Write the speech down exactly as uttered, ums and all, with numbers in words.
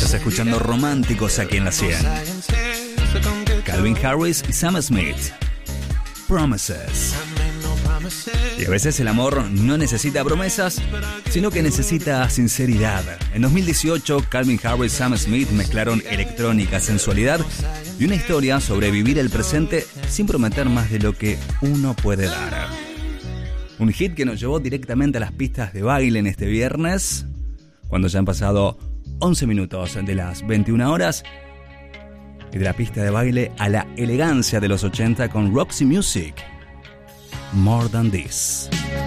Estás escuchando Románticos aquí en la cien. Calvin Harris y Sam Smith. Promises. Y a veces el amor no necesita promesas, sino que necesita sinceridad. En dos mil dieciocho, Calvin Harris y Sam Smith mezclaron electrónica, sensualidad y una historia sobre vivir el presente sin prometer más de lo que uno puede dar. Un hit que nos llevó directamente a las pistas de baile en este viernes, cuando ya han pasado once minutos de las veintiuna horas, y de la pista de baile a la elegancia de los ochenta con Roxy Music. More Than This.